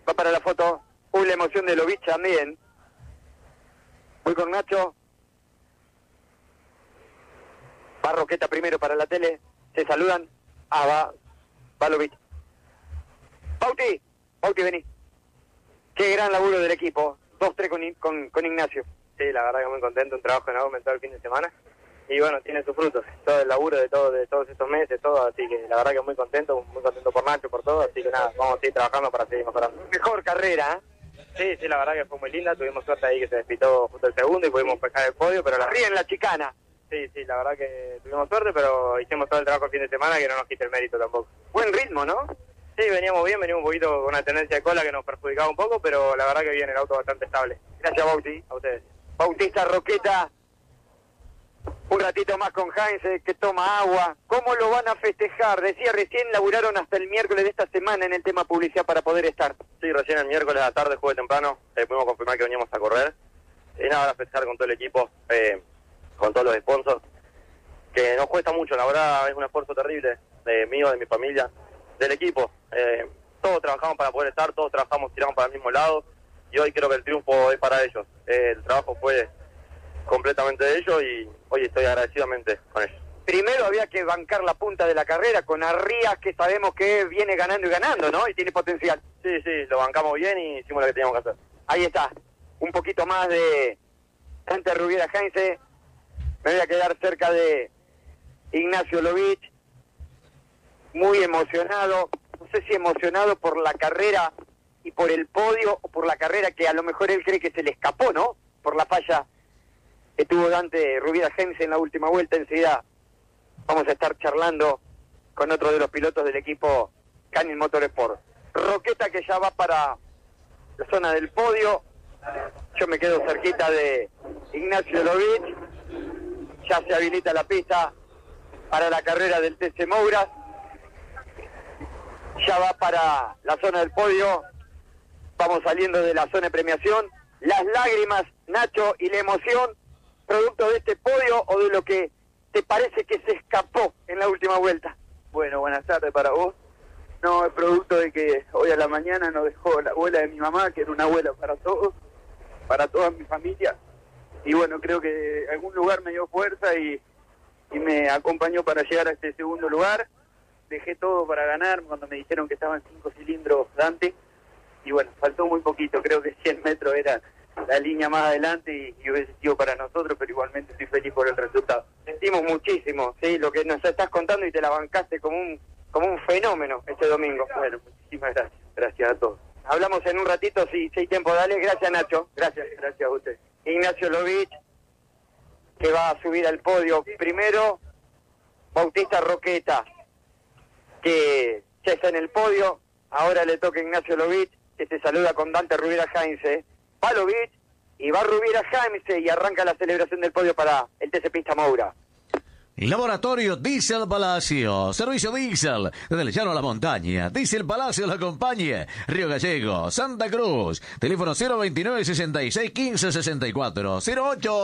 Va para la foto. La emoción de Lovich también. Voy con Nacho. Va Roqueta primero para la tele. Se saludan. Va Lovich. Bauti, vení. Qué gran laburo del equipo. 2-3 con Ignacio. Sí, la verdad que muy contento. Un trabajo enorme todo el fin de semana. Y bueno, tiene sus frutos. Todo el laburo de todos estos meses, todo. Así que la verdad que muy contento por Nacho, por todo. Así que nada, vamos a seguir trabajando para seguir mejorando. Mejor carrera, Sí, la verdad que fue muy linda. Tuvimos suerte ahí que se despitó justo el segundo y pudimos pescar el podio. Pero Arriba en la chicana. Sí, la verdad que tuvimos suerte, pero hicimos todo el trabajo el fin de semana que no nos quite el mérito tampoco. Buen ritmo, ¿no? Sí, veníamos bien, veníamos un poquito con una tendencia de cola que nos perjudicaba un poco, pero la verdad que bien, el auto bastante estable. Gracias, Bauti. A ustedes. Bautista Roqueta, un ratito más con Heinze, que toma agua. ¿Cómo lo van a festejar? Decía, recién laburaron hasta el miércoles de esta semana en el tema publicidad para poder estar. Sí, recién el miércoles a la tarde, jueves temprano, pudimos confirmar que veníamos a correr. Y nada, a festejar con todo el equipo, con todos los sponsors, que nos cuesta mucho, la verdad es un esfuerzo terrible, mío, de mi familia, del equipo. Todos trabajamos para poder estar, todos tiramos para el mismo lado, y hoy creo que el triunfo es para ellos. El trabajo fue completamente de ellos y hoy estoy agradecidamente con ellos. Primero había que bancar la punta de la carrera con Arrías, que sabemos que viene ganando y ganando, ¿no? Y tiene potencial. Sí, lo bancamos bien y hicimos lo que teníamos que hacer. Ahí está, un poquito más de Dante Rubiera Heinze. Me voy a quedar cerca de Ignacio Lovich, muy emocionado, no sé si emocionado por la carrera y por el podio, o por la carrera que a lo mejor él cree que se le escapó, ¿no? Por la falla que tuvo Dante Rubiera Heinze en la última vuelta. Enseguida vamos a estar charlando con otro de los pilotos del equipo Canyon Motorsport. Roqueta, que ya va para la zona del podio. Yo me quedo cerquita de Ignacio Lovich. Ya se habilita la pista para la carrera del TC Mouras. Ya va para la zona del podio. Vamos saliendo de la zona de premiación. Las lágrimas, Nacho, y la emoción, producto de este podio o de lo que te parece que se escapó en la última vuelta. Bueno, buenas tardes para vos. No, es producto de que hoy a la mañana nos dejó la abuela de mi mamá, que era una abuela para todos, para toda mi familia. Y bueno, creo que en algún lugar me dio fuerza y me acompañó para llegar a este segundo lugar. Dejé todo para ganar cuando me dijeron que estaban 5 cilindros Dante. Y bueno, faltó muy poquito, creo que 100 metros era la línea más adelante y hubiese sido para nosotros, pero igualmente estoy feliz por el resultado. Sentimos muchísimo, sí, lo que nos estás contando, y te la bancaste como un fenómeno este domingo. Bueno, muchísimas gracias a todos. Hablamos en un ratito, si hay tiempo, dale. Gracias, Nacho. Gracias a usted. Ignacio Lovich, que va a subir al podio primero. Bautista Roqueta, que ya está en el podio. Ahora le toca a Ignacio Lovich, que se saluda con Dante Rubiera Heinze. Va Lovich y va Rubiera Heinze y arranca la celebración del podio para el TC Pista Moura. Laboratorio Diesel Palacio, servicio diésel desde el llano a la montaña. Diesel Palacio la acompaña. Río Gallego, Santa Cruz. Teléfono 029 66 15 64 08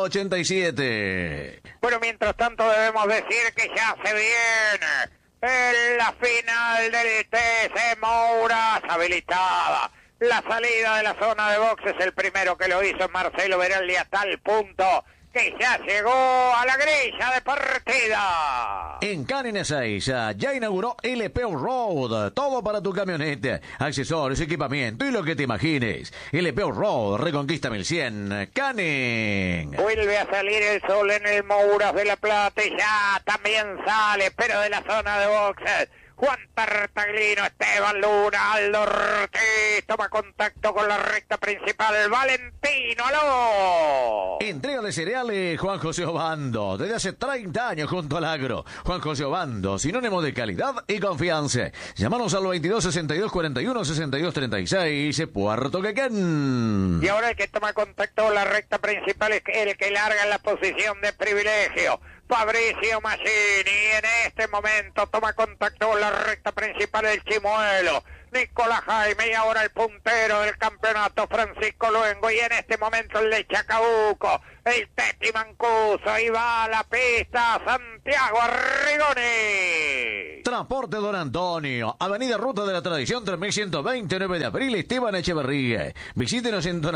87. Bueno, mientras tanto debemos decir que ya se viene en la final del TC Mouras, habilitada la salida de la zona de boxes. El primero que lo hizo es Marcelo Veraldi, a tal punto que ya llegó a la grilla de partida. En Canyon Ezeiza ya inauguró LP Road, todo para tu camioneta, accesorios, equipamiento y lo que te imagines. LP Road, Reconquista 1100, Canyon. Vuelve a salir el sol en el Mouras de La Plata y ya también sale, pero de la zona de boxes, Juan Tartaglino, Esteban Luna, Aldo Ortiz, toma contacto con la recta principal, Valentino Aló. Entrega de cereales Juan José Obando, desde hace 30 años junto al agro. Juan José Obando, sinónimo de calidad y confianza. Llámanos al 22 62 41 62 36, Puerto Quequén. Y ahora el que toma contacto con la recta principal es el que larga en la posición de privilegio. Fabricio Massini, en este momento toma contacto con la recta principal del Chimuelo. Nicolás Jaime, y ahora el puntero del campeonato, Francisco Luengo, y en este momento el de Chacabuco, el Teti Mancuso, y va a la pista Santiago Arrigoni. Transporte Don Antonio, Avenida Ruta de la Tradición 3129 de abril, Esteban Echeverría. Visítenos en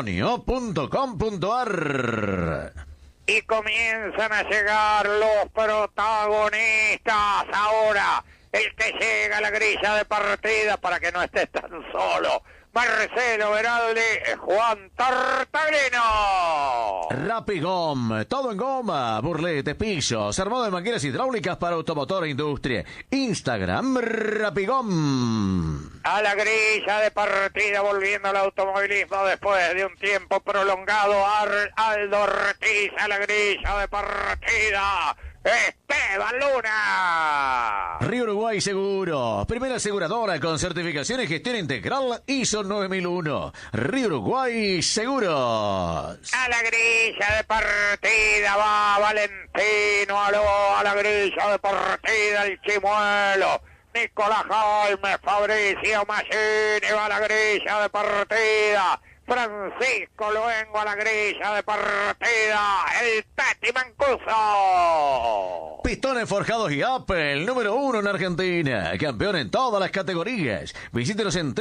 donantonio.com.ar. Y comienzan a llegar los protagonistas ahora. El que llega a la grilla de partida para que no esté tan solo. Marcelo Veraldi, Juan Tartaglino. Rapigom, todo en goma, burletes, pisos, armado de máquinas hidráulicas para automotor e industria. Instagram, Rapigom. A la grilla de partida, volviendo al automovilismo después de un tiempo prolongado, Aldo Ortiz a la grilla de partida. Esteban Luna. Río Uruguay Seguros, primera aseguradora con certificación y gestión integral ISO 9001. Río Uruguay Seguros. A la grilla de partida va Valentino Aló, a la grilla de partida el Chimuelo. Nicolás Jaime, Fabricio Massini va a la grilla de partida. Francisco Luengo a la grilla de partida, el Teti Mancuso. Pistones forjados y Apple, número 1 en Argentina, campeón en todas las categorías. Visítenos en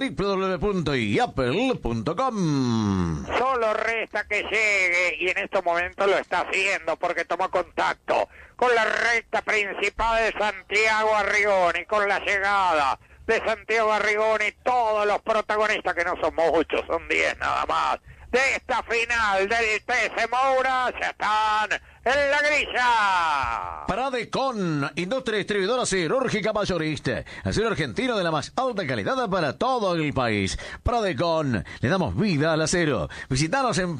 www.yapple.com. Solo resta que llegue, y en estos momentos lo está haciendo porque tomó contacto con la recta principal de Santiago Arrigoni, con la llegada de Santiago Arrigoni, todos los protagonistas, que no son muchos, son 10 nada más, de esta final del TC Moura, ya están en la grilla. Pradecon, industria distribuidora siderúrgica mayorista, acero argentino de la más alta calidad para todo el país. Pradecon, le damos vida al acero. Visítanos en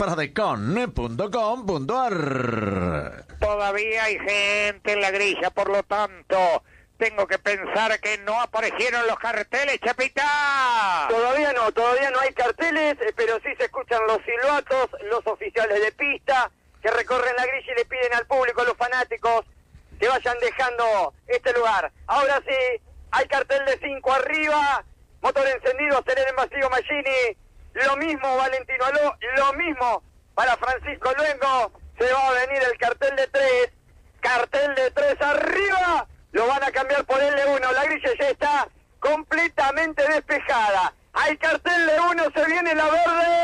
pradecon.com.ar. Todavía hay gente en la grilla, por lo tanto tengo que pensar que no aparecieron los carteles, Chapita. Todavía no hay carteles, pero sí se escuchan los silbatos, los oficiales de pista que recorren la grilla y le piden al público, a los fanáticos, que vayan dejando este lugar. Ahora sí, hay cartel de 5 arriba, motor encendido, acelera en vacío Massini, lo mismo Valentino Aló, lo mismo para Francisco Luengo, se va a venir el cartel de 3 arriba. Lo van a cambiar por el de 1. La grilla ya está completamente despejada. Hay cartel de 1. Se viene la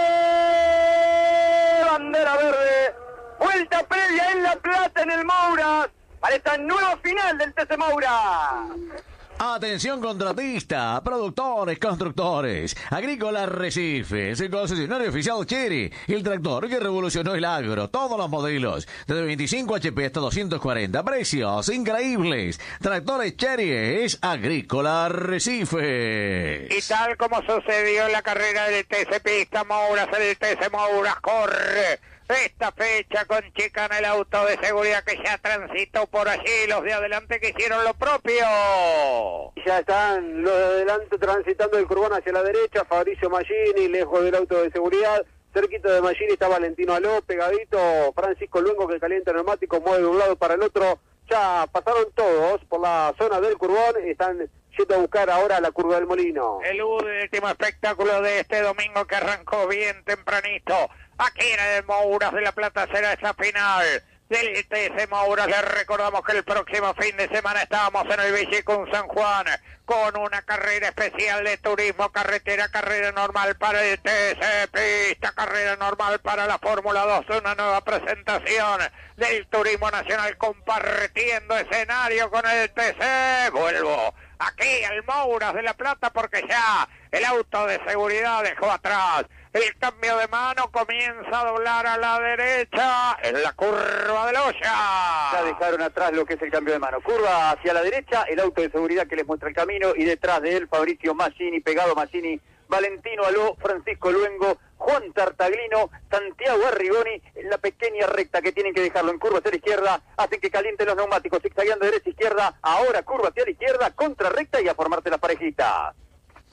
verde. Bandera verde. Vuelta previa en La Plata, en el Moura. Para esta nueva final del TC Moura. Atención contratista, productores, constructores, Agrícola Arrecifes, el concesionario oficial Chery, el tractor que revolucionó el agro, todos los modelos, desde 25 HP hasta 240, precios increíbles. Tractores Chery es Agrícola Arrecifes. Y tal como sucedió en la carrera del TC Pista Mouras, el TC Mouras corre esta fecha con chicana el auto de seguridad que ya transitó por allí, los de adelante que hicieron lo propio. Ya están los de adelante transitando el curvón hacia la derecha, Fabricio Massini, lejos del auto de seguridad, cerquita de Massini está Valentino Aló, pegadito Francisco Luengo que calienta neumático, mueve de un lado para el otro, ya pasaron todos por la zona del curvón, están yendo a buscar ahora la curva del Molino. El último espectáculo de este domingo que arrancó bien tempranito. Aquí en el Mouras de La Plata será esa final del TC Mouras. Les recordamos que el próximo fin de semana estábamos en el Villicún San Juan con una carrera especial de turismo carretera, carrera normal para el TC Pista, carrera normal para la Fórmula 2, una nueva presentación del turismo nacional compartiendo escenario con el TC. Vuelvo aquí al Mouras de La Plata porque ya el auto de seguridad dejó atrás. El cambio de mano comienza a doblar a la derecha en la curva de Loya. Ya dejaron atrás lo que es el cambio de mano. Curva hacia la derecha, el auto de seguridad que les muestra el camino y detrás de él Fabricio Massini, pegado Massini, Valentino Aló, Francisco Luengo, Juan Tartaglino, Santiago Arrigoni, en la pequeña recta que tienen que dejarlo en curva hacia la izquierda, hacen que calienten los neumáticos, zigzagueando de derecha a izquierda, ahora curva hacia la izquierda, contra recta y a formarse las parejitas.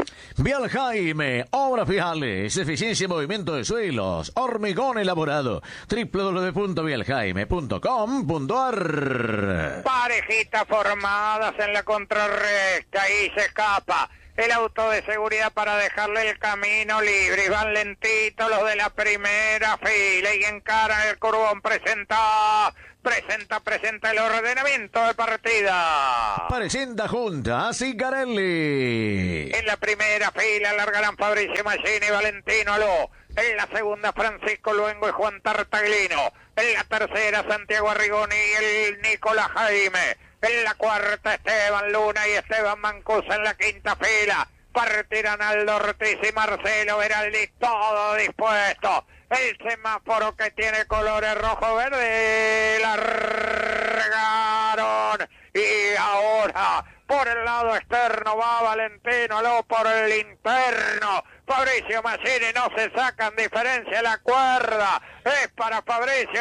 Vial Jaime, obras viales, eficiencia y movimiento de suelos, hormigón elaborado, www.vieljaime.com.ar. Parejitas formadas en la contrarrecta y se escapa el auto de seguridad para dejarle el camino libre. Y van lentitos los de la primera fila y encaran el curbón. Presenta el ordenamiento de partida. Presenta junta a Sicarelli. En la primera fila largarán Fabricio Machini y Valentino Aló. En la segunda Francisco Luengo y Juan Tartaglino. En la tercera Santiago Arrigoni y el Nicolás Jaime. En la cuarta Esteban Luna y Esteban Mancuso. En la quinta fila partirán Aldo Ortiz y Marcelo Veraldi, todo dispuesto. El semáforo que tiene colores rojo-verde, largaron y ahora por el lado externo va Valentino Aló, por el interno Fabricio Machini, no se sacan diferencia, la cuerda es para Fabricio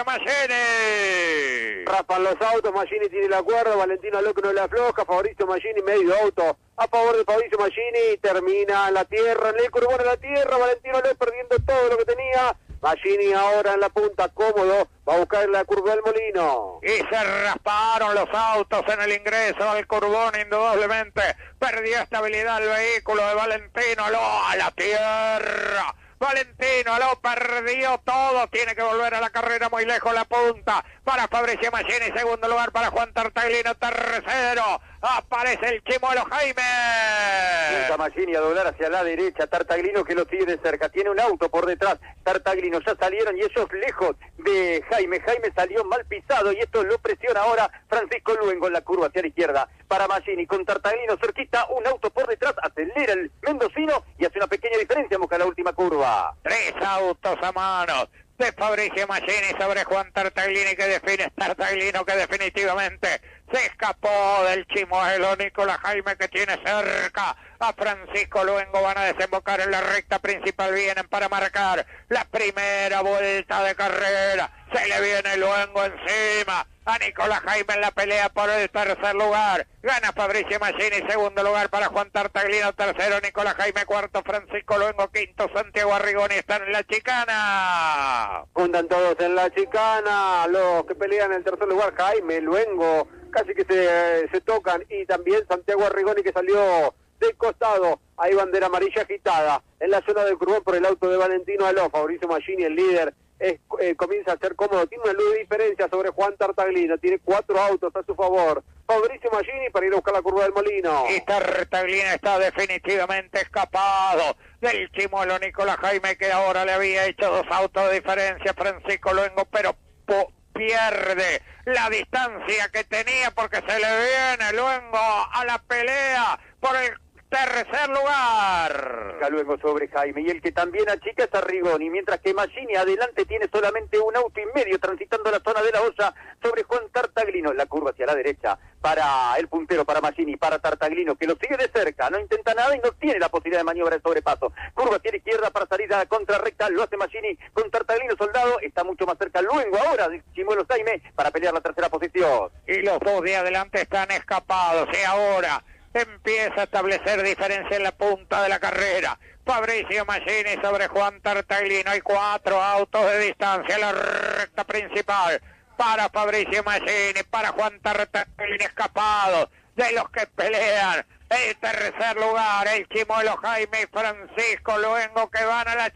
Machini. Rapan los autos, Machini tiene la cuerda, Valentino Aló que no le afloja, Fabricio Machini medio auto a favor de Fabricio Machini, termina en la tierra, en el curbón en la tierra, Valentino Aló perdiendo todo lo que tenía. Machini ahora en la punta, cómodo, va a buscar la curva del Molino. Y se rasparon los autos en el ingreso al curbón, indudablemente. Perdió estabilidad el vehículo de Valentino Aló a la tierra. Valentino Aló perdió todo, tiene que volver a la carrera muy lejos la punta. Para Fabricio Machini, segundo lugar para Juan Tartaglino, tercero. Aparece el Chimuelo Jaime. Punta Machini a doblar hacia la derecha, Tartaglino que lo sigue de cerca, tiene un auto por detrás, Tartaglino ya salieron y ellos lejos de Jaime, Jaime salió mal pisado y esto lo presiona ahora Francisco Luengo en la curva hacia la izquierda, para Machini con Tartaglino cerquita, un auto por detrás, acelera el mendocino y hace una pequeña diferencia, busca la última curva. 3 autos a mano de Fabricio Machini sobre Juan Tartaglini, que define Tartaglino, que definitivamente se escapó del Chimuelo. Nicolás Jaime que tiene cerca a Francisco Luengo, van a desembocar en la recta principal, vienen para marcar la primera vuelta de carrera, se le viene Luengo encima a Nicolás Jaime en la pelea por el tercer lugar, gana Fabricio Machini, segundo lugar para Juan Tartaglino, tercero Nicolás Jaime, cuarto Francisco Luengo, quinto Santiago Arrigoni, están en la chicana. Juntan todos en la chicana, los que pelean en el tercer lugar, Jaime, Luengo, casi que se tocan, y también Santiago Arrigoni que salió de costado, hay bandera amarilla agitada en la zona del curbón por el auto de Valentino Aló. Fabricio Machini, el líder, comienza a ser cómodo, tiene una luz de diferencia sobre Juan Tartaglino, tiene 4 autos a su favor. Fabricio Machini para ir a buscar la curva del Molino. Y Tartaglino está definitivamente escapado del Chimuelo. Nicolás Jaime, que ahora le había hecho 2 autos de diferencia, Francisco Luengo, pero pierde la distancia que tenía porque se le viene Luengo a la pelea por el tercer lugar. Luengo sobre Jaime y el que también achica es Arrigoni, mientras que Machini adelante tiene solamente un auto y medio transitando la zona de la Hoya sobre Juan Tartaglino, la curva hacia la derecha para el puntero, para Machini, para Tartaglino que lo sigue de cerca, no intenta nada y no tiene la posibilidad de maniobra de sobrepaso, curva hacia la izquierda para salir a la contrarrecta, lo hace Machini con Tartaglino Soldado, está mucho más cerca Luengo ahora de Chimuelo Jaime para pelear la tercera posición. Y los dos de adelante están escapados y ahora empieza a establecer diferencia en la punta de la carrera. Fabricio Machini sobre Juan Tartaglino. Hay 4 autos de distancia en la recta principal. Para Fabricio Machini, para Juan Tartaglino, escapado de los que pelean el tercer lugar. El Chimuelo Jaime y Francisco Luengo que van a la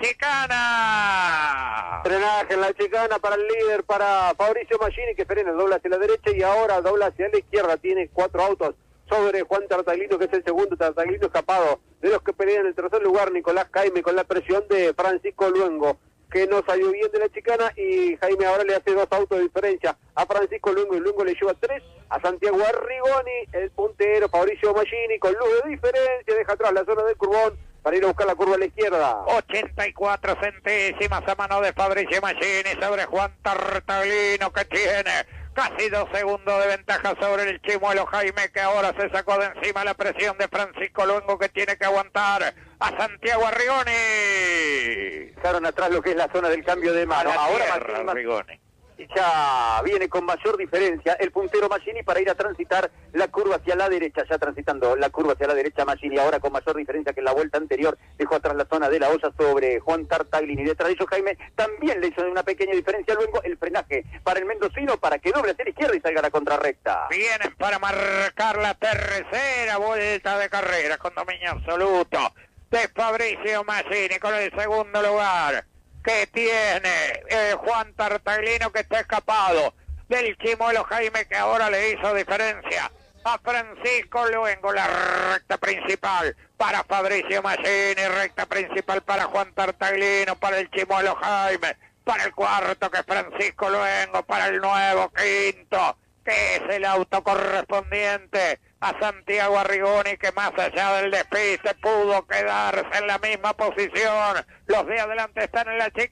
chicana. Frenaje en la chicana para el líder, para Fabricio Machini que frena, dobla hacia la derecha y ahora dobla hacia la izquierda. Tiene 4 autos sobre Juan Tartaglino, que es el segundo. Tartaglino escapado de los que pelean en el tercer lugar. Nicolás Jaime con la presión de Francisco Luengo, que no salió bien de la chicana, y Jaime ahora le hace 2 autos de diferencia a Francisco Luengo, y Luengo le lleva 3 a Santiago Arrigoni, el puntero Fabricio Machini con luz de diferencia, deja atrás la zona del curbón para ir a buscar la curva a la izquierda. 84 centésimas a mano de Fabricio Machini sobre Juan Tartaglino, que tiene casi 2 segundos de ventaja sobre el Chimuelo Jaime, que ahora se sacó de encima la presión de Francisco Luengo, que tiene que aguantar a Santiago Arrigoni. Dejaron atrás lo que es la zona del cambio de mano. Ahora Arrigoni. ya viene con mayor diferencia el puntero Machini para ir a transitar la curva hacia la derecha, ya transitando la curva hacia la derecha Machini, ahora con mayor diferencia que en la vuelta anterior, dejó atrás la zona de la olla sobre Juan Tartaglini, detrás de ellos Jaime también le hizo una pequeña diferencia luego el frenaje para el mendocino para que doble hacia la izquierda y salga a la contrarrecta. Vienen para marcar la tercera vuelta de carrera con dominio absoluto de Fabricio Machini con el segundo lugar que tiene Juan Tartaglino, que está escapado del Chimuelo Jaime, que ahora le hizo diferencia a Francisco Luengo. La recta principal para Fabricio Machini, recta principal para Juan Tartaglino, para el Chimuelo Jaime, para el cuarto que es Francisco Luengo, para el nuevo quinto que es el auto correspondiente a Santiago Arrigoni, que más allá del despiste pudo quedarse en la misma posición. Los de adelante están en la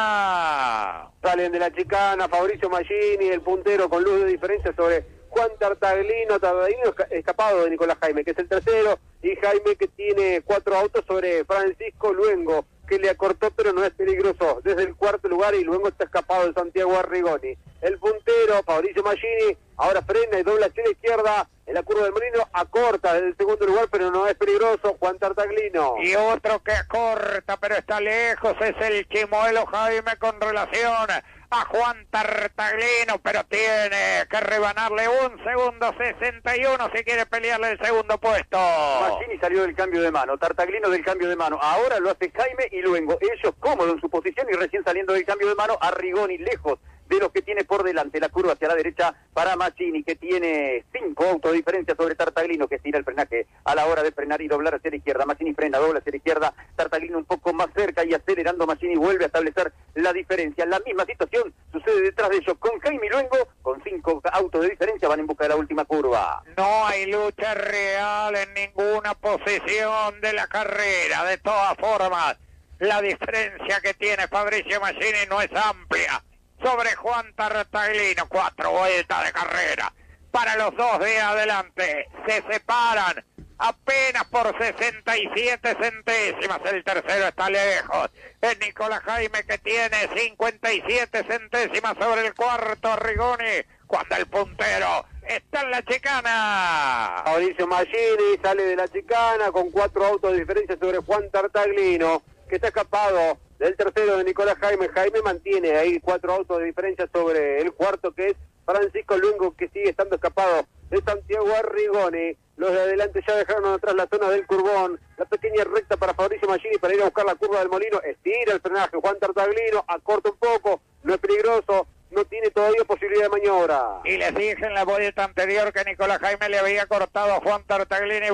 chicana. Salen de la chicana Fabricio Machini, el puntero con luz de diferencia sobre Juan Tartaglino escapado de Nicolás Jaime, que es el tercero, y Jaime, que tiene 4 autos sobre Francisco Luengo, que le acortó pero no es peligroso desde el cuarto lugar, y Luengo está escapado de Santiago Arrigoni. El puntero Fabricio Machini ahora frena y dobla hacia la izquierda en la curva del Molino, acorta desde el segundo lugar pero no es peligroso Juan Tartaglino. Y otro que acorta pero está lejos es el Chimuelo Jaime con relación a Juan Tartaglino, pero tiene que rebanarle 1 segundo 61 si quiere pelearle el segundo puesto. Machini salió del cambio de mano, Tartaglino del cambio de mano, ahora lo hace Jaime y Luengo, ellos cómodos en su posición y recién saliendo del cambio de mano, Arrigoni lejos de los que tiene por delante, la curva hacia la derecha para Machini, que tiene 5 autos de diferencia sobre Tartaglino, que tira el frenaje a la hora de frenar y doblar hacia la izquierda. Machini frena, dobla hacia la izquierda, Tartaglino un poco más cerca y acelerando Machini vuelve a establecer la diferencia. La misma situación sucede detrás de ellos con Jaime y Luengo, con 5 autos de diferencia, van en busca de la última curva. No hay lucha real en ninguna posición de la carrera. De todas formas, la diferencia que tiene Fabricio Machini no es amplia sobre Juan Tartaglino. 4 vueltas de carrera para los dos de adelante, se separan apenas por 67 centésimas, el tercero está lejos, es Nicolás Jaime, que tiene 57 centésimas sobre el cuarto Arrigoni, cuando el puntero está en la chicana. Fabricio Machini sale de la chicana con 4 autos de diferencia sobre Juan Tartaglino, que está escapado del tercero de Nicolás Jaime. Jaime mantiene ahí 4 autos de diferencia sobre el cuarto, que es Francisco Luengo, que sigue estando escapado de Santiago Arrigoni. Los de adelante ya dejaron atrás la zona del Curbón, la pequeña recta para Fabricio Machini para ir a buscar la curva del Molino, estira el frenaje Juan Tartaglino, acorta un poco, no es peligroso, no tiene todavía posibilidad de maniobra. Y les dije en la vuelta anterior que Nicolás Jaime le había cortado a Juan Tartaglino,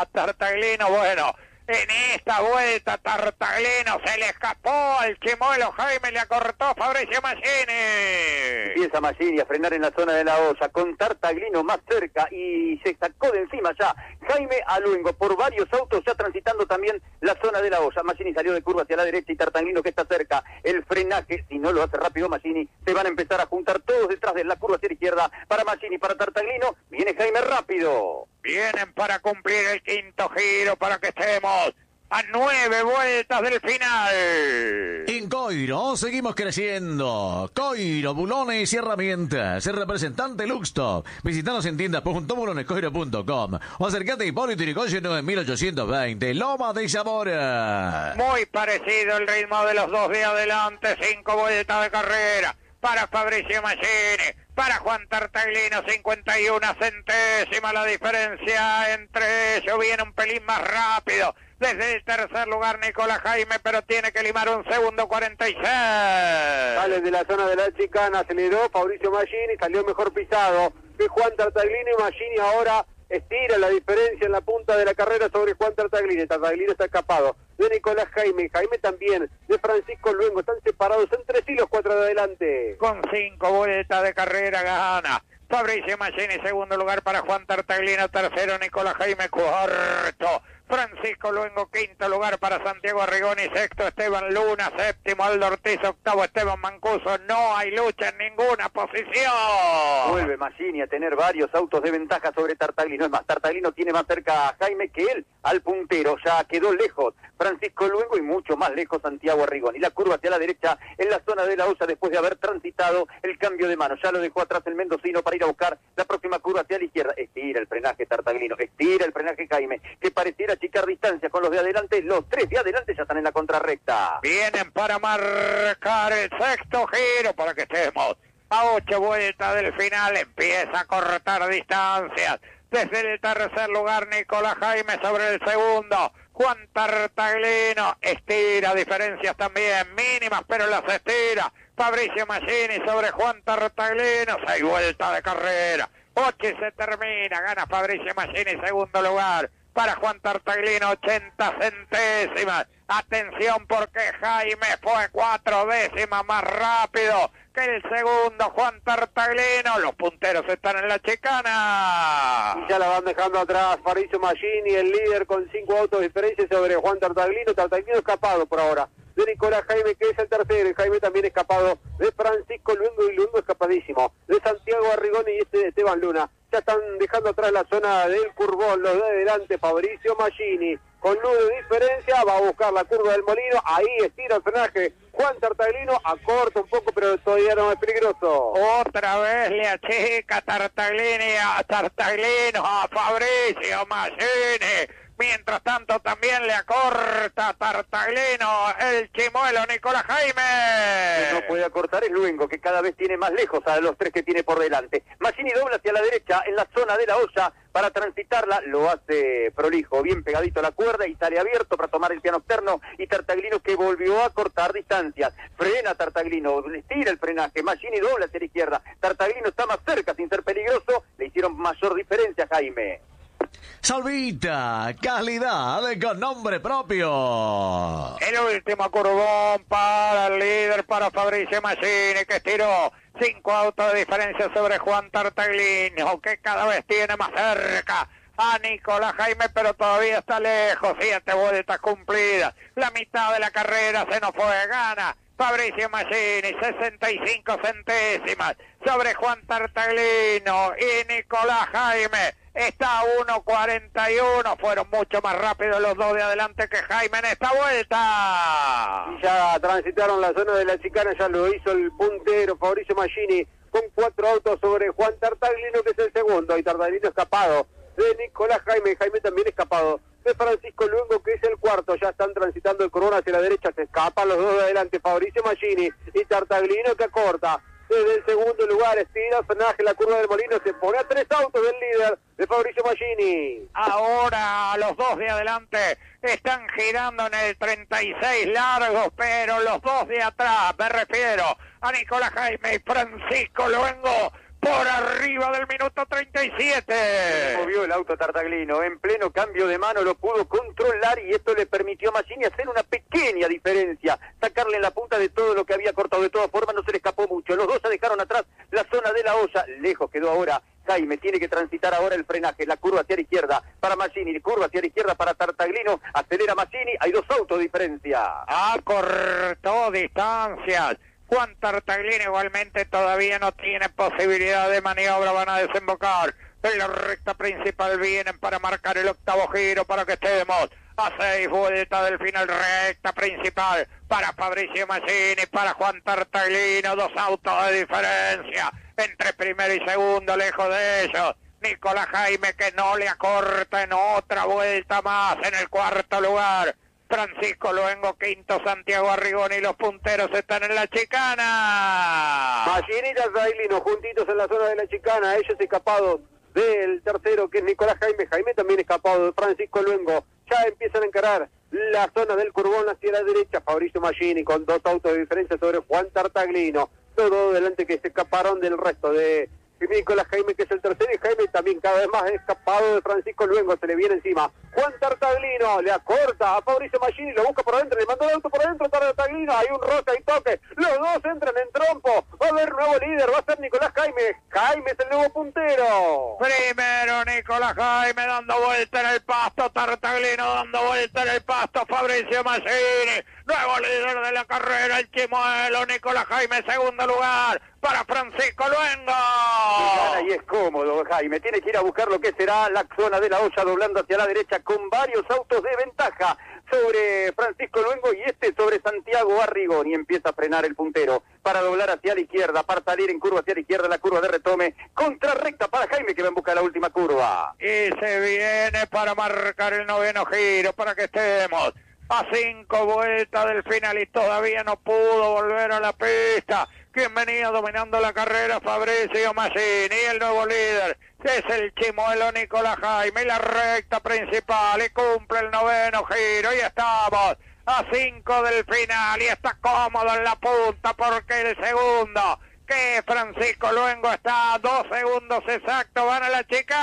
bueno, en esta vuelta Tartaglino se le escapó al Chimuelo Jaime, le acortó a Fabricio Machini. Empieza Machini a frenar en la zona de la olla, con Tartaglino más cerca y se sacó de encima ya Jaime a Luengo por varios autos, ya transitando también la zona de la olla. Machini salió de curva hacia la derecha y Tartaglino, que está cerca, el frenaje, si no lo hace rápido Machini, se van a empezar a juntar todos detrás de la curva hacia la izquierda, para Machini, para Tartaglino, viene Jaime rápido. Vienen para cumplir el quinto giro, para que estemos a 9 vueltas del final. En Coiro seguimos creciendo. Coiro, bulones y herramientas. El representante Luxtop. Visítanos en tiendas.bulonescoiro.com o acercate a Hipólito Yrigoyen 9820, Loma de Zamora. Muy parecido el ritmo de los dos de adelante. 5 vueltas de carrera para Fabricio Machini, para Juan Tartaglino, 51 centésimas la diferencia entre ellos. Viene un pelín más rápido desde el tercer lugar Nicolás Jaime, pero tiene que limar 1 segundo 46. Sale de la zona de la chicana, aceleró Fabricio Machini, salió mejor pisado que Juan Tartaglino, y Machini ahora estira la diferencia en la punta de la carrera sobre Juan Tartaglino. Tartaglino está escapado de Nicolás Jaime, Jaime también de Francisco Luengo, están separados entre sí los 4 de adelante. Con 5 vueltas de carrera gana Fabricio Machini, segundo lugar para Juan Tartaglino, tercero Nicolás Jaime, cuarto Francisco Luengo, quinto lugar para Santiago Arrigoni, sexto Esteban Luna, séptimo Aldo Ortiz, octavo Esteban Mancuso. No hay lucha en ninguna posición. Vuelve Maggini a tener varios autos de ventaja sobre Tartaglino. Es más, Tartaglino tiene más cerca a Jaime que él al puntero. Ya quedó lejos Francisco Luengo y mucho más lejos Santiago Arrigoni. La curva hacia la derecha en la zona de la Osa después de haber transitado el cambio de mano. Ya lo dejó atrás el mendocino para ir a buscar la próxima curva hacia la izquierda. Estira el frenaje Tartaglino, estira el frenaje Jaime, que pareciera achicar distancias con los de adelante. Los tres de adelante ya están en la contrarrecta. Vienen para marcar el sexto giro para que estemos a 8 vueltas del final. Empieza a cortar distancias. Desde el tercer lugar, Nicolás Jaime sobre el segundo. Juan Tartaglino estira diferencias también mínimas, pero las estira. Fabricio Maggini sobre Juan Tartaglino. 6 vueltas de carrera. 8 y se termina. Gana Fabricio Maggini, segundo lugar. Para Juan Tartaglino, 80 centésimas. Atención porque Jaime fue 4 décimas más rápido que el segundo Juan Tartaglino. Los punteros están en la chicana. Y ya la van dejando atrás Fabricio Maggini, el líder con 5 autos de diferencia sobre Juan Tartaglino. Tartaglino escapado por ahora de Nicolás Jaime, que es el tercero, y Jaime también escapado de Francisco Luengo, y Luengo escapadísimo de Santiago Arrigoni y de Esteban Luna. Ya están dejando atrás la zona del curvón, los de adelante. Fabricio Maggini con 9 de diferencia, va a buscar la curva del Molino, ahí estira el frenaje Juan Tartaglino, acorta un poco, pero todavía no es peligroso. Otra vez le achica Tartaglino a Fabricio Maggini. Mientras tanto también le acorta Tartaglino el chimuelo Nicolás Jaime. Que no puede acortar es Luengo, que cada vez tiene más lejos a los tres que tiene por delante. Maggini dobla hacia la derecha en la zona de la Osa para transitarla, lo hace prolijo, bien pegadito a la cuerda y sale abierto para tomar el piano externo, y Tartaglino que volvió a cortar distancias. Frena Tartaglino, le tira el frenaje, Maggini dobla hacia la izquierda. Tartaglino está más cerca sin ser peligroso, le hicieron mayor diferencia a Jaime. Salvita, calidad con nombre propio. El último curvón para el líder, para Fabricio Maggini, que estiró 5 autos de diferencia sobre Juan Tartaglino, que cada vez tiene más cerca a Nicolás Jaime, pero todavía está lejos. 7 vueltas cumplidas, la mitad de la carrera se nos fue. Gana Fabricio Maggini, 65 centésimas sobre Juan Tartaglino, y Nicolás Jaime está a 1.41. Fueron mucho más rápidos los dos de adelante que Jaime en esta vuelta. Y ya transitaron la zona de la chicana, ya lo hizo el puntero Fabricio Maggini con 4 autos sobre Juan Tartaglino, que es el segundo, y Tartaglino escapado de Nicolás Jaime. Jaime también escapado de Francisco Luengo, que es el cuarto. Ya están transitando el corona hacia la derecha, se escapan los dos de adelante, Fabricio Maggini y Tartaglino, que acorta desde el segundo lugar, estira el frenaje, la curva del Molino, se pone a 3 autos del líder de Fabricio Maggini. Ahora los dos de adelante están girando en el 36 largos, pero los dos de atrás, me refiero a Nicolás Jaime y Francisco Luengo, por arriba del minuto 37. Movió el auto Tartaglino, en pleno cambio de mano lo pudo controlar, y esto le permitió a Maggini hacer una pequeña diferencia, sacarle en la punta de todo lo que había cortado. De todas formas no se le escapó mucho, los dos se dejaron atrás la zona de la Osa. Lejos quedó ahora Jaime, tiene que transitar ahora el frenaje, la curva hacia la izquierda para Maggini, curva hacia la izquierda para Tartaglino, acelera Maggini, hay 2 autos de diferencia. Acortó distancias. Juan Tartaglino igualmente todavía no tiene posibilidad de maniobra, van a desembocar en la recta principal, vienen para marcar el octavo giro para que estemos a 6 vueltas del final. Recta principal para Fabricio Maggini, para Juan Tartaglino, 2 autos de diferencia entre primero y segundo, lejos de ellos Nicolás Jaime, que no le acorta en otra vuelta más en el cuarto lugar. Francisco Luengo, quinto, Santiago Arrigoni, los punteros están en la chicana. Maggini y Tartaglino juntitos en la zona de la chicana, ellos escapados del tercero, que es Nicolás Jaime. Jaime también escapado de Francisco Luengo. Ya empiezan a encarar la zona del curvón hacia la derecha. Fabricio Maggini con 2 autos de diferencia sobre Juan Tartaglino. Todo delante que se escaparon del resto de Nicolás Jaime, que es el tercero, y Jaime también cada vez más escapado de Francisco Luengo, se le viene encima. Juan Tartaglino le acorta a Fabricio Maggini, lo busca por adentro, le mandó el auto por adentro Tartaglino, hay un roce, hay toque, los dos entran en trompo, va a haber nuevo líder, va a ser Nicolás Jaime. Jaime es el nuevo puntero. Primero Nicolás Jaime dando vuelta en el pasto, Tartaglino dando vuelta en el pasto, Fabricio Massini, nuevo líder de la carrera, el Chimuelo, Nicolás Jaime, segundo lugar para Francisco Luengo. Y es cómodo, Jaime, tiene que ir a buscar lo que será la zona de la olla, doblando hacia la derecha con varios autos de ventaja sobre Francisco Luengo y sobre Santiago Arrigoni. Empieza a frenar el puntero para doblar hacia la izquierda, para salir en curva hacia la izquierda, la curva de retome, contrarrecta para Jaime que va en busca de la última curva. Y se viene para marcar el noveno giro, para que estemos a 5 vueltas del final y todavía no pudo volver a la pista. Quien venía dominando la carrera, Fabricio Massini, y el nuevo líder es el Chimuelo Nicolás Jaime, y la recta principal, y cumple el noveno giro, y estamos a 5 del final, y está cómodo en la punta, porque el segundo, que Francisco Luengo, está a 2 segundos exactos, van a la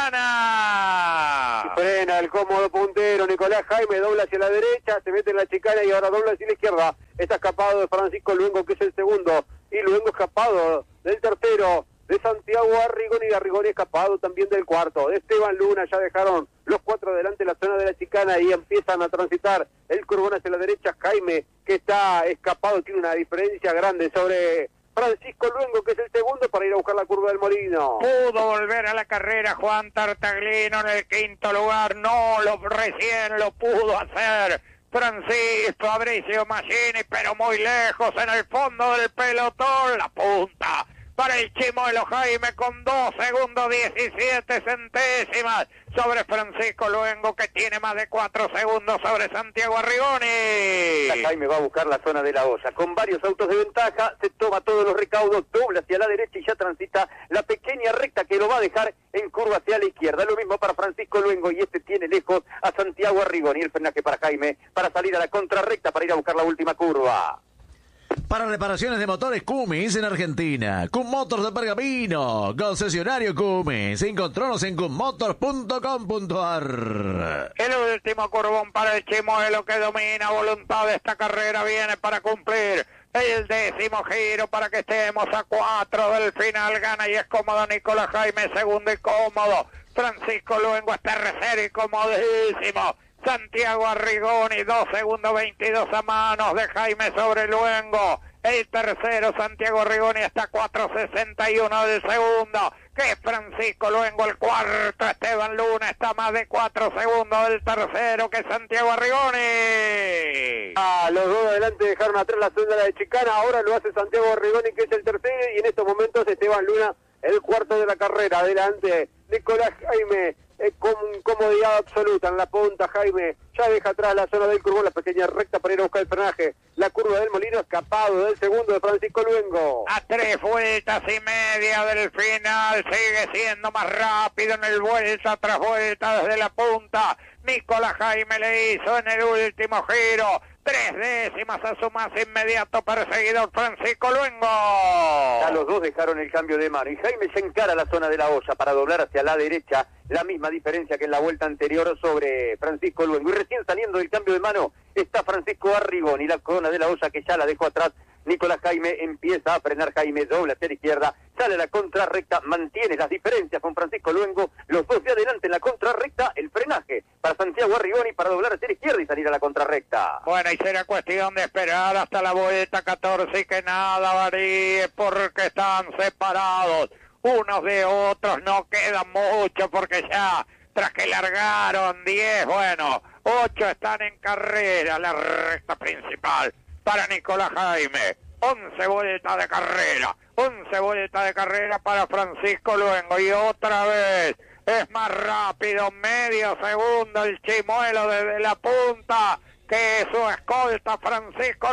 chicana. Frena el cómodo puntero, Nicolás Jaime dobla hacia la derecha, se mete en la chicana y ahora dobla hacia la izquierda. Está escapado de Francisco Luengo, que es el segundo, y Luengo escapado del tercero, de Santiago Arrigoni, y Arrigoni escapado también del cuarto. De Esteban Luna ya dejaron los 4 adelante en la zona de la chicana y empiezan a transitar el curvón hacia la derecha. Jaime, que está escapado, tiene una diferencia grande sobre Francisco Luengo, que es el segundo, para ir a buscar la curva del Molino. Pudo volver a la carrera Juan Tartaglino en el quinto lugar, recién lo pudo hacer Francisco Fabricio Massini, pero muy lejos en el fondo del pelotón, la punta para el Chimuelo Jaime con 2 segundos 17 centésimas sobre Francisco Luengo, que tiene más de 4 segundos sobre Santiago Arrigoni. Jaime va a buscar la zona de la olla con varios autos de ventaja, se toma todos los recaudos, dobla hacia la derecha y ya transita la pequeña recta que lo va a dejar en curva hacia la izquierda. Lo mismo para Francisco Luengo, y tiene lejos a Santiago Arrigoni. El frenaje para Jaime para salir a la contrarrecta para ir a buscar la última curva. Para reparaciones de motores Cummins en Argentina, Cum Motors de Pergamino, concesionario Cummins. Encontranos en cummotors.com.ar. El último curvón para el Chimuelo, que domina voluntad de esta carrera, viene para cumplir el 10º giro para que estemos a 4 del final. Gana y es cómodo Nicolás Jaime, segundo y cómodo Francisco Luengo, es tercero y comodísimo Santiago Arrigoni, 2 segundos 22 a manos de Jaime sobre Luengo. El tercero, Santiago Arrigoni, está 4.61 del segundo, que es Francisco Luengo. El cuarto, Esteban Luna, está más de 4 segundos del tercero, que es Santiago Arrigoni. Los dos adelante dejaron atrás la zona de chicana, ahora lo hace Santiago Arrigoni, que es el tercero, y en estos momentos Esteban Luna, el cuarto de la carrera. Adelante Nicolás Jaime, con comodidad absoluta en la punta. Jaime ya deja atrás la zona del curvón, la pequeña recta para ir a buscar el frenaje. La curva del Molino, escapado del segundo de Francisco Luengo. A 3 vueltas y media del final, sigue siendo más rápido en el vuelta tras vuelta desde la punta. Nicolás Jaime le hizo en el último giro 3 décimas a su más inmediato perseguidor Francisco Luengo. Ya los dos dejaron el cambio de mano y Jaime se encara a la zona de la olla para doblar hacia la derecha, la misma diferencia que en la vuelta anterior sobre Francisco Luengo. Y recién saliendo del cambio de mano está Francisco Arrigoni, la zona de la olla que ya la dejó atrás. Nicolás Jaime empieza a frenar, Jaime dobla hacia la izquierda, sale a la contrarrecta, mantiene las diferencias con Francisco Luengo, los dos de adelante en la contrarrecta, el frenaje para Santiago Arrigoni para doblar hacia la izquierda y salir a la contrarrecta. Bueno, y será cuestión de esperar hasta la vuelta 14 y que nada varíe, porque están separados unos de otros, no queda mucho, porque ya tras que largaron 10, bueno, 8 están en carrera, la recta principal para Nicolás Jaime, 11 vueltas de carrera, 11 vueltas de carrera para Francisco Luengo, y otra vez es más rápido, medio segundo el Chimuelo desde la punta que su escolta Francisco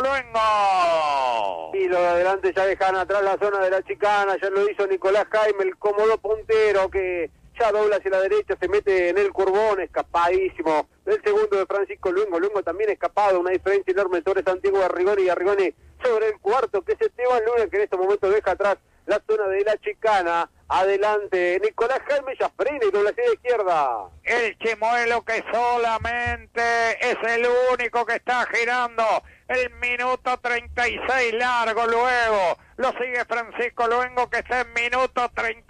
Luengo. Y los de adelante ya dejan atrás la zona de la chicana, ya lo hizo Nicolás Jaime, el cómodo puntero que ya dobla hacia la derecha, se mete en el curvón, escapadísimo del segundo de Francisco Luengo. Luengo también escapado, una diferencia enorme sobre Santiago Arrigoni, y Arrigoni sobre el cuarto, que es Esteban Luna, que en este momento deja atrás la zona de la chicana. Adelante, Nicolás Jaime ya frena y dobla hacia la izquierda. El Chimuelo que solamente es el único que está girando. El minuto 36 largo luego. Lo sigue Francisco Luengo que está en minuto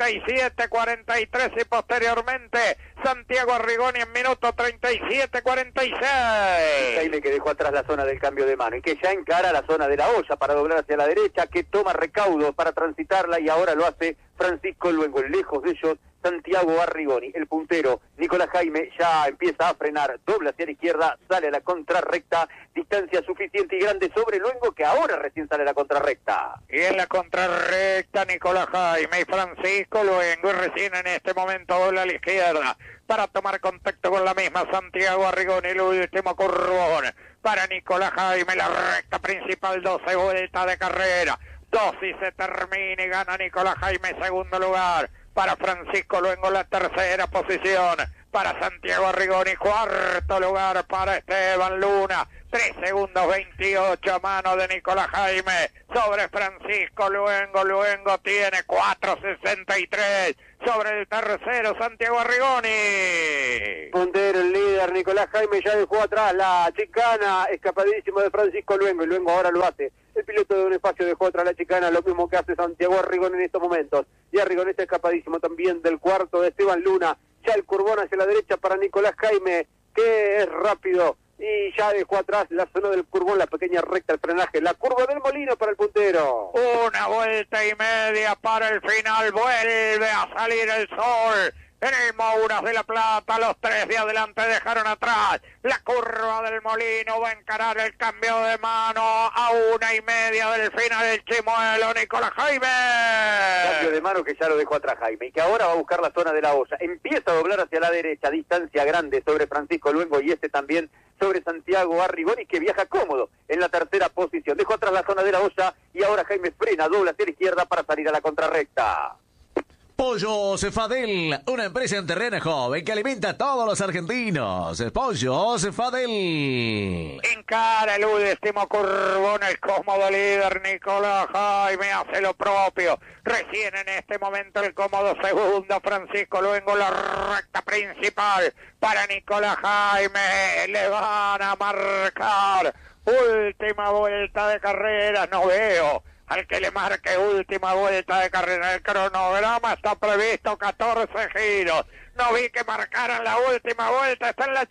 37-43 y posteriormente Santiago Arrigoni en minuto 37-46. Jaime que dejó atrás la zona del cambio de mano y que ya encara la zona de la olla para doblar hacia la derecha, que toma recaudo para transitarla y ahora lo hace Francisco Luengo. Lejos de ellos Santiago Arrigoni, el puntero. Nicolás Jaime ya empieza a frenar, dobla hacia la izquierda, sale a la contrarrecta, distancia suficiente y grande sobre Luengo que ahora recién sale a la contrarrecta. Y en la contrarrecta Nicolás Jaime y Francisco Luengo y recién en este momento dobla a la izquierda para tomar contacto con la misma Santiago Arrigoni, el último curvón para Nicolás Jaime, la recta principal, 12 vueltas de carrera, 2 y se termina y gana Nicolás Jaime, segundo lugar. Para Francisco Luengo la tercera posición, para Santiago Arrigoni cuarto lugar para Esteban Luna, 3 segundos 28 a mano de Nicolás Jaime sobre Francisco Luengo. Luengo tiene 4.63 sobre el tercero Santiago Arrigoni. Puntero, el líder Nicolás Jaime ya dejó atrás la chicana, escapadísimo de Francisco Luengo y Luengo ahora lo hace. El piloto de un espacio dejó atrás la chicana, lo mismo que hace Santiago Arrigoni en estos momentos. Y Arrigoni está escapadísimo también del cuarto de Esteban Luna. Ya el curvón hacia la derecha para Nicolás Jaime, que es rápido. Y ya dejó atrás la zona del curvón, la pequeña recta, el frenaje. La curva del Molino para el puntero. Una vuelta y media para el final. Vuelve a salir el sol. En el Mouras de la Plata, los 3 de adelante dejaron atrás. La curva del Molino va a encarar el cambio de mano a 1:30 del final del Chimuelo, Nicolás Jaime. Cambio de mano que ya lo dejó atrás Jaime y que ahora va a buscar la zona de la olla. Empieza a doblar hacia la derecha, distancia grande sobre Francisco Luengo y también sobre Santiago Arrigoni, que viaja cómodo en la tercera posición. Dejó atrás la zona de la olla y ahora Jaime frena, dobla hacia la izquierda para salir a la contrarrecta. Pollo Cefadel, una empresa en terreno joven que alimenta a todos los argentinos. Pollo Cefadel. Encara el último curvón, el cómodo líder Nicolás Jaime hace lo propio. Recién en este momento el cómodo segundo Francisco Luengo, la recta principal para Nicolás Jaime. Le van a marcar última vuelta de carrera, no veo al que le marque última vuelta de carrera. El cronograma está previsto 14 giros. No vi que marcaran la última vuelta, está en la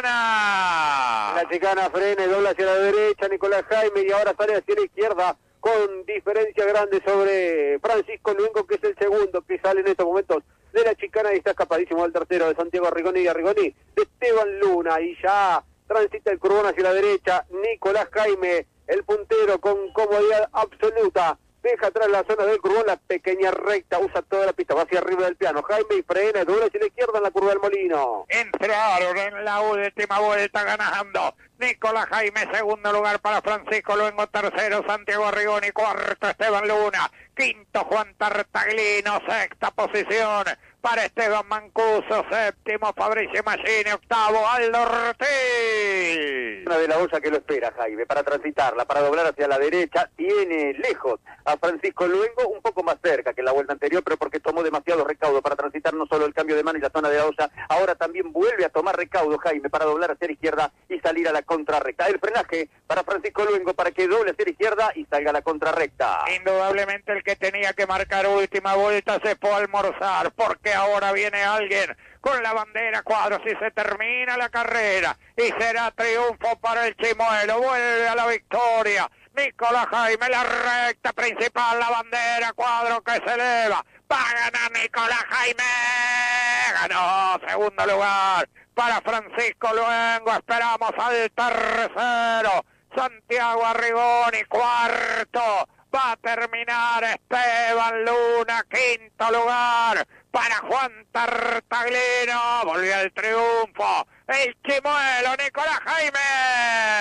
chicana. La chicana frena y dobla hacia la derecha Nicolás Jaime y ahora sale hacia la izquierda con diferencia grande sobre Francisco Luengo, que es el segundo que sale en estos momentos de la chicana y está escapadísimo del tercero de Santiago Arrigoni y Arrigoni de Esteban Luna. Y ya transita el curvón hacia la derecha Nicolás Jaime, el puntero con comodidad absoluta. Deja atrás la zona del curvón, la pequeña recta, usa toda la pista, va hacia arriba del piano. Jaime y frena, dobla hacia la izquierda en la curva del Molino. Entraron en la última vuelta ganando Nicolás Jaime, segundo lugar para Francisco Luengo, tercero Santiago Arrigoni, cuarto Esteban Luna, quinto Juan Tartaglino, sexta posición para Esteban Mancuso, séptimo Fabricio Machini, octavo Aldo Ortiz. Una de la olla que lo espera Jaime para transitarla, para doblar hacia la derecha. Tiene lejos a Francisco Luengo, un poco más cerca que en la vuelta anterior, pero porque tomó demasiado recaudo para transitar no solo el cambio de mano y la zona de la olla, ahora también vuelve a tomar recaudo Jaime para doblar hacia la izquierda y salir a la contrarrecta. El frenaje para Francisco Luengo para que doble hacia la izquierda y salga a la contrarrecta. Indudablemente el que tenía que marcar última vuelta se fue a almorzar, porque ahora viene alguien con la bandera cuadro si se termina la carrera y será triunfo para el Chimuelo. Vuelve a la victoria Nicolás Jaime, la recta principal, la bandera cuadro que se eleva. Va a ganar Nicolás Jaime. Ganó, segundo lugar para Francisco Luengo. Esperamos al tercero Santiago Arrigoni, cuarto. Va a terminar Esteban Luna, quinto lugar para Juan Tartaglino. Volvió al triunfo el Chimuelo Nicolás Jaime.